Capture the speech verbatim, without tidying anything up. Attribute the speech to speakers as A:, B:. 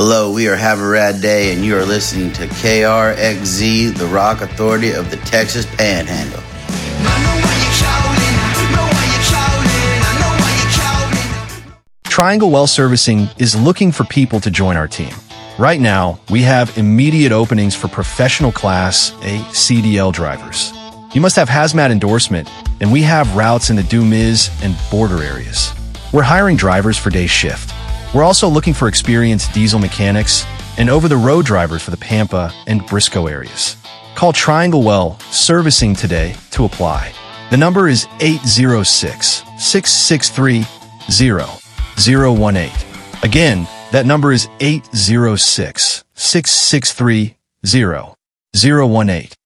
A: Hello, we are Have a Rad Day, and you are listening to K R X Z, the rock authority of the Texas Panhandle.
B: Triangle Well Servicing is looking for people to join our team. Right now, we have immediate openings for professional Class A C D L drivers. You must have hazmat endorsement, and we have routes in the Dumiz and border areas. We're hiring drivers for day shift. We're also looking for experienced diesel mechanics and over-the-road drivers for the Pampa and Briscoe areas. Call Triangle Well Servicing today to apply. The number is eight zero six, six six three, zero zero one eight. Again, that number is eight zero six, six six three, zero zero one eight.